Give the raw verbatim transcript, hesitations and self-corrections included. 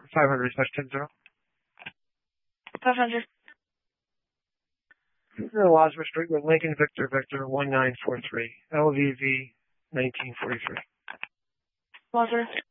five hundred slash ten zero. five hundred. Wasmer Street with Lincoln Victor Victor one nine four three. L V V nineteen forty-three. Wasmer.